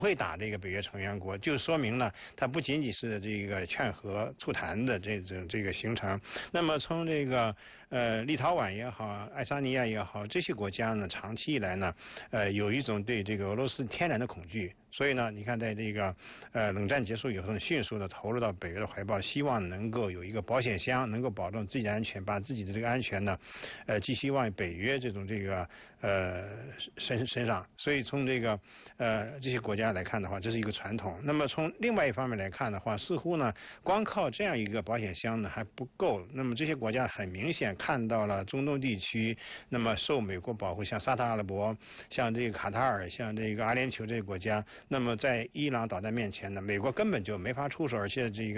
会打这个北约成员国，就说明呢，它不仅仅是这个劝和促谈的这个形成。那么从这个立陶宛也好，爱沙尼亚也好，这些国家呢，长期以来呢，有一种对这个俄罗斯天然的恐惧。所以呢，你看，在这个冷战结束以后，迅速的投入到北约的怀抱，希望能够有一个保险箱，能够保证自己的安全，把自己的这个安全呢，寄希望于北约这种这个身上。所以从这个这些国家来看的话，这是一个传统。那么从另外一方面来看的话，似乎呢，光靠这样一个保险箱呢还不够。那么这些国家很明显看到了中东地区，那么受美国保护，像沙特阿拉伯、像这个卡塔尔、像这个阿联酋这些国家。那么在伊朗导弹面前呢，美国根本就没法出手，而且这个